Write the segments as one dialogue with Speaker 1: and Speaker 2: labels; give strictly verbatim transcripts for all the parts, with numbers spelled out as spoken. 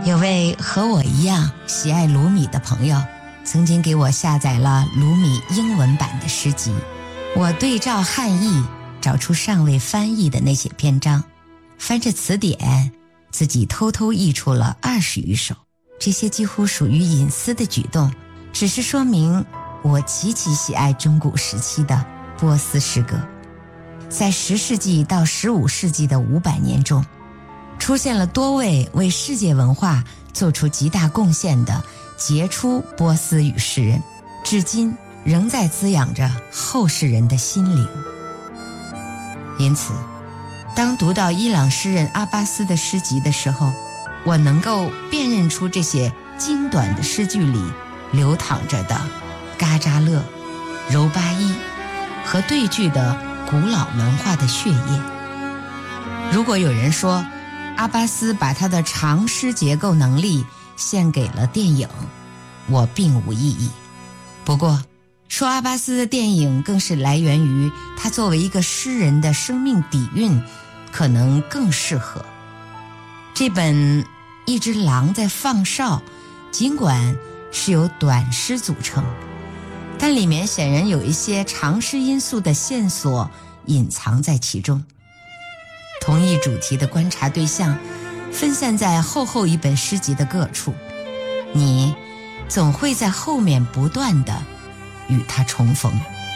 Speaker 1: 有位和我一样喜爱鲁米的朋友，曾经给我下载了鲁米英文版的诗集。我对照汉译，找出尚未翻译的那些篇章，翻着词典，自己偷偷译出了二十余首。这些几乎属于隐私的举动，只是说明我极其喜爱中古时期的波斯诗歌。在十世纪到十五世纪的五百年中，出现了多位为世界文化做出极大贡献的杰出波斯语诗人，至今仍在滋养着后世人的心灵。因此，当读到伊朗诗人阿巴斯的诗集的时候，我能够辨认出这些精短的诗句里流淌着的嘎扎勒、柔巴伊和对句的古老文化的血液。如果有人说阿巴斯把他的长诗结构能力献给了电影，我并无异议。不过说阿巴斯的电影更是来源于他作为一个诗人的生命底蕴，可能更适合。这本一只狼在放哨尽管是由短诗组成，但里面显然有一些长诗因素的线索隐藏在其中。同一主题的观察对象分散在厚厚一本诗集的各处，你总会在后面不断地与它重逢。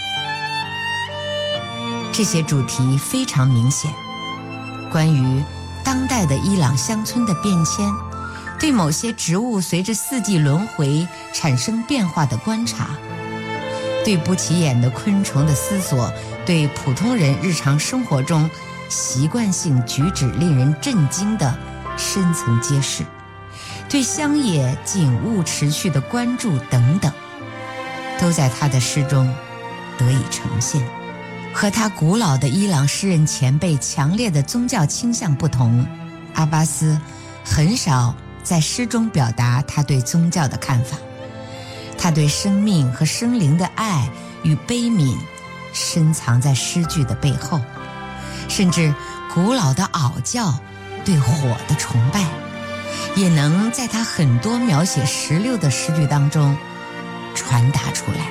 Speaker 1: 这些主题非常明显，关于当代的伊朗乡村的变迁，对某些植物随着四季轮回产生变化的观察，对不起眼的昆虫的思索，对普通人日常生活中习惯性举止令人震惊的深层揭示，对乡野景物持续的关注等等，都在他的诗中得以呈现。和他古老的伊朗诗人前辈强烈的宗教倾向不同，阿巴斯很少在诗中表达他对宗教的看法。他对生命和生灵的爱与悲悯深藏在诗句的背后，甚至古老的嗷叫对火的崇拜也能在他很多描写石榴的诗句当中传达出来。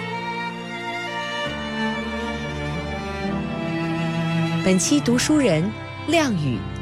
Speaker 2: 本期读书人亮宇